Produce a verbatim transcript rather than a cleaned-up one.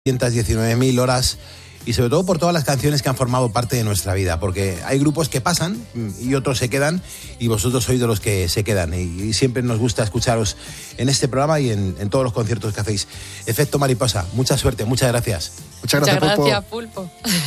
ciento diecinueve mil horas y sobre todo por todas las canciones que han formado parte de nuestra vida, porque hay grupos que pasan y otros se quedan y vosotros sois de los que se quedan y, y siempre nos gusta escucharos en este programa y en, en todos los conciertos que hacéis. Efecto Mariposa, mucha suerte, muchas gracias. Muchas gracias, Muchas gracias, Pulpo. Pulpo.